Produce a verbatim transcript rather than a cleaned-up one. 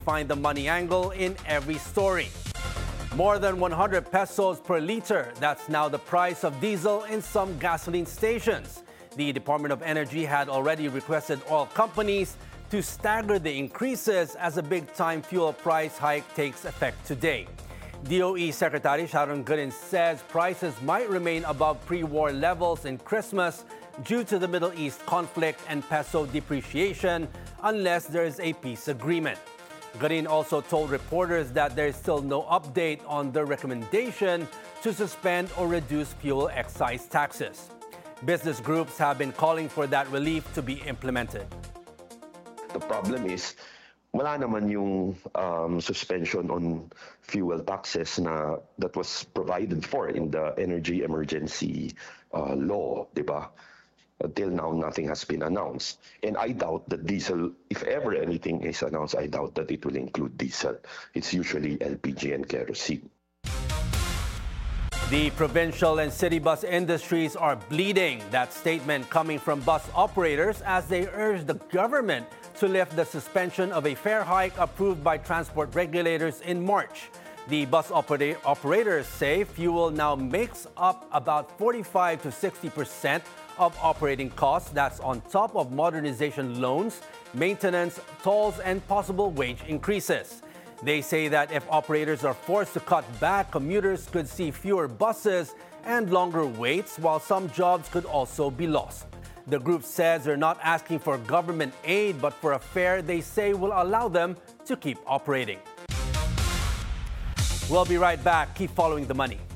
Find the money angle in every story. More than one hundred pesos per liter. That's now the price of diesel in some gasoline stations. The Department of Energy had already requested oil companies to stagger the increases as a big-time fuel price hike takes effect today. D O E Secretary Sharon Goodin says prices might remain above pre-war levels in Christmas due to the Middle East conflict and peso depreciation unless there is a peace agreement. Goodin also told reporters that there is still no update on the recommendation to suspend or reduce fuel excise taxes. Business groups have been calling for that relief to be implemented. The problem is, wala naman yung um, suspension on fuel taxes na that was provided for in the energy emergency uh, law, di ba? Until now, nothing has been announced. And I doubt that diesel, if ever anything is announced, I doubt that it will include diesel. It's usually L P G and kerosene. The provincial and city bus industries are bleeding. That statement coming from bus operators as they urge the government to lift the suspension of a fare hike approved by transport regulators in March. The bus opera- operators say fuel now makes up about forty-five to sixty percent of operating costs. That's on top of modernization loans, maintenance, tolls, and possible wage increases. They say that if operators are forced to cut back, commuters could see fewer buses and longer waits, while some jobs could also be lost. The group says they're not asking for government aid, but for a fare they say will allow them to keep operating. We'll be right back. Keep following the money.